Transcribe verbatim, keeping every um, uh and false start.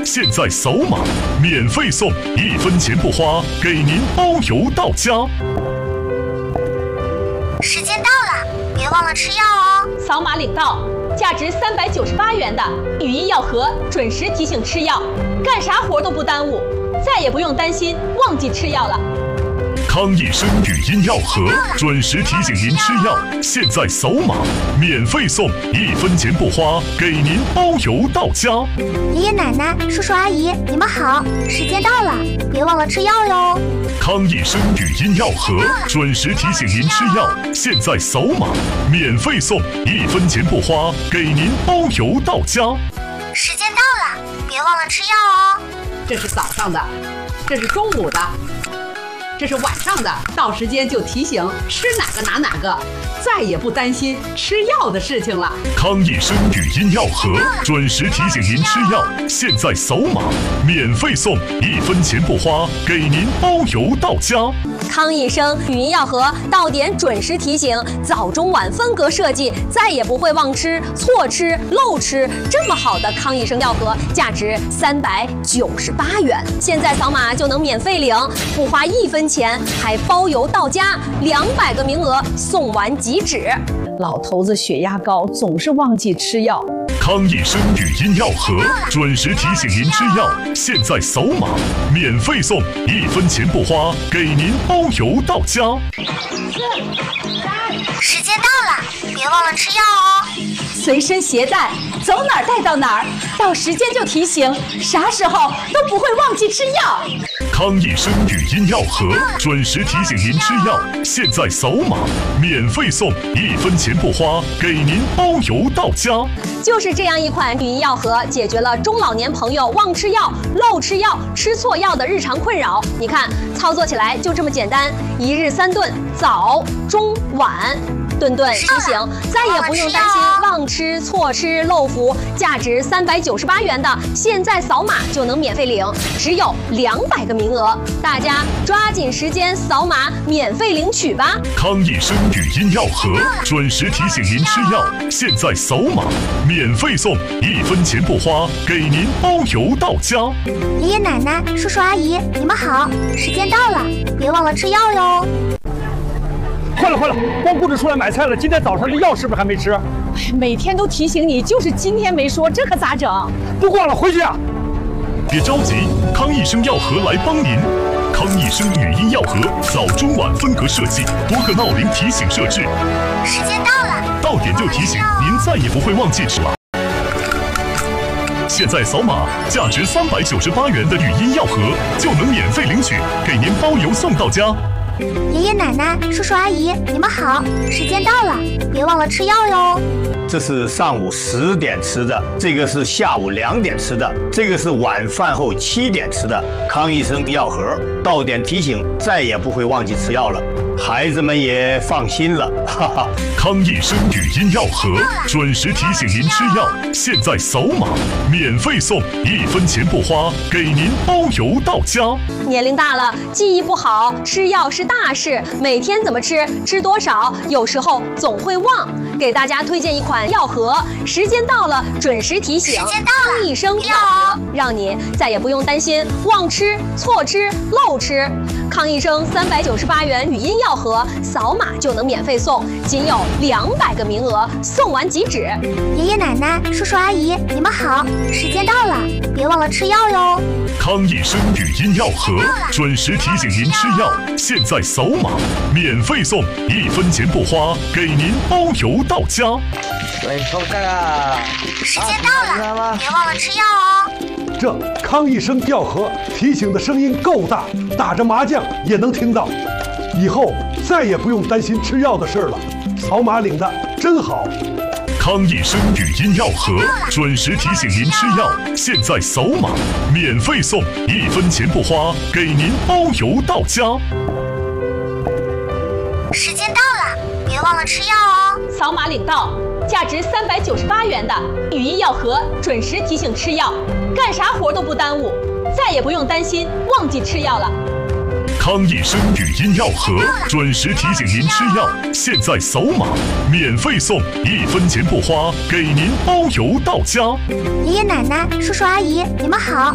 现在扫码免费送，一分钱不花，给您包邮到家。 时间到了，别忘了吃药哦。 扫码领到，价值三百九十八元的语音药盒，准时提醒吃药，干啥活都不耽误，再也不用担心忘记吃药了。 康益生语音药盒，准时提醒您吃药，现在扫码免费送，一分钱不花，给您包邮到家。 爷爷奶奶、叔叔阿姨，你们好，时间到了，别忘了吃药哟。 康益生语音药盒，准时提醒您吃药，现在扫码免费送，一分钱不花，给您包邮到家。 时间到了，别忘了吃药哦。 这是早上的，这是中午的，这是晚上的，到时间就提醒吃哪个拿哪个，再也不担心吃药的事情了。 康益生语音药盒，准时提醒您吃药，现在扫码免费送，一分钱不花，给您包邮到家。 康益生语音药盒到点准时提醒，早中晚分隔设计，再也不会忘吃、错吃、漏吃。这么好的康益生药盒，价值三百九十八元，现在扫码就能免费领，不花一分钱，还包邮到家，两百个名额，送完即止。 老头子血压高，总是忘记吃药。 康益生语音药盒，准时提醒您吃药，现在扫码免费送，一分钱不花，给您包邮到家。 时间到了，别忘了吃药哦。 随身携带，走哪儿带到哪儿，到时间就提醒，啥时候都不会忘记吃药。 康益生语音药盒，准时提醒您吃药，现在扫码免费送，一分钱不花，给您包邮到家。 就是这样一款语音药盒，解决了中老年朋友忘吃药、漏吃药、吃错药的日常困扰。你看，操作起来就这么简单，一日三顿，早、中、晚。顿顿提醒，再也不用担心忘吃、错吃、漏服。价值三百九十八元的，现在扫码就能免费领，只有两百个名额，大家抓紧时间扫码免费领取吧。 康益生语音药盒，准时提醒您吃药，现在扫码免费送，一分钱不花，给您包邮到家。 爷爷奶奶、叔叔阿姨，你们好，时间到了，别忘了吃药哟。 快了快了，光顾着出来买菜了，今天早上的药是不是还没吃？ 每天都提醒你，就是今天没说，这可咋整？ 不逛了，回去啊！ 别着急，康益生药盒来帮您。康益生语音药盒，早中晚分隔设计，多个闹铃提醒设置。 时间到了， 到点就提醒，您再也不会忘记吃了。现在扫码，价值三百九十八元的语音药盒就能免费领取，给您包邮送到家。 爷爷奶奶、叔叔阿姨，你们好，时间到了，别忘了吃药哟。 这是上午十点吃的，这个是下午两点吃的，这个是晚饭后七点吃的。康益生药盒，到点提醒，再也不会忘记吃药了，孩子们也放心了，哈哈。 康益生语音药盒，准时提醒您吃药，现在扫码免费送，一分钱不花，给您包邮到家。 年龄大了，记忆不好，吃药是大事，每天怎么吃，吃多少，有时候总会忘。给大家推荐一款药盒，时间到了准时提醒， 时间到了， 康益生药盒，让你再也不用担心忘吃、错吃、漏吃。康益生三百九十八元语音药盒，扫码就能免费送，仅有两百个名额，送完即止。 爷爷奶奶、叔叔阿姨，你们好，时间到了，别忘了吃药哟。 康益生语音药盒，准时提醒您吃药，现在扫码免费送，一分钱不花，给您包邮到家。 喂，收菜啊！ 时间到了，别忘了吃药哦。 这康益生药盒提醒的声音够大，打着麻将也能听到。以后再也不用担心吃药的事了，扫码领的真好。 康益生语音药盒，准时提醒您吃药，现在扫码免费送，一分钱不花，给您包邮到家。 时间到了，别忘了吃药哦。 扫码领到，价值三百九十八元的语音药盒，准时提醒吃药，干啥活都不耽误，再也不用担心忘记吃药了。 康益生语音药盒，准时提醒您吃药，现在扫码免费送，一分钱不花，给您包邮到家。 爷爷奶奶、叔叔阿姨，你们好，